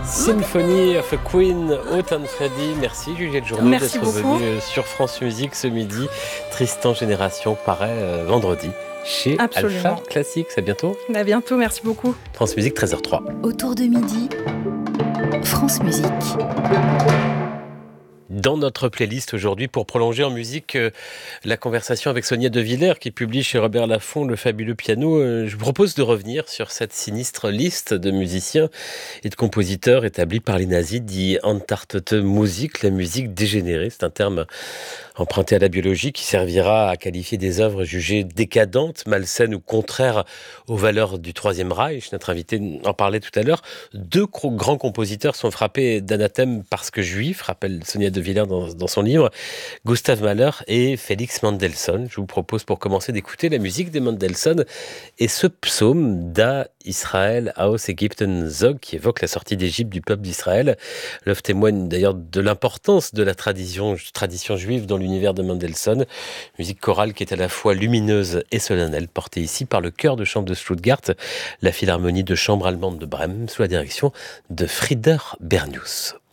Symphony of a Queen, Autumn Freddy. Merci Juliette Journeau d'être venue sur France Musique ce midi. Tristan Génération paraît vendredi chez Alpha Classics. À bientôt. À bientôt, merci beaucoup. France Musique, 13h03. Autour de midi, France Musique. Dans notre playlist aujourd'hui, pour prolonger en musique la conversation avec Sonia De Villers qui publie chez Robert Laffont le fabuleux piano, je vous propose de revenir sur cette sinistre liste de musiciens et de compositeurs établis par les nazis, dit Entartete Musik, la musique dégénérée. C'est un terme emprunté à la biologie qui servira à qualifier des œuvres jugées décadentes, malsaines ou contraires aux valeurs du Troisième Reich. Notre invité en parlait tout à l'heure. Deux grands compositeurs sont frappés d'anathème parce que juifs, rappelle Sonia De Villers dans son livre, Gustav Mahler et Félix Mendelssohn. Je vous propose pour commencer d'écouter la musique de Mendelssohn et ce psaume d'A Israël aus Ägypten Zog qui évoque la sortie d'Égypte du peuple d'Israël. L'œuvre témoigne d'ailleurs de l'importance de la tradition juive dans l'univers de Mendelssohn. Musique chorale qui est à la fois lumineuse et solennelle, portée ici par le chœur de chambre de Stuttgart, la philharmonie de chambre allemande de Brême, sous la direction de Frieder Bernius.